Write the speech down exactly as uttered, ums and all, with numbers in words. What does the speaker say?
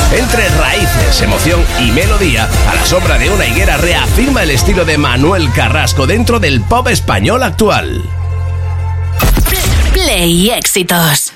Entre raíces, emoción y melodía, a la sombra de una higuera reafirma el estilo de Manuel Carrasco dentro del pop español actual. Play Éxitos.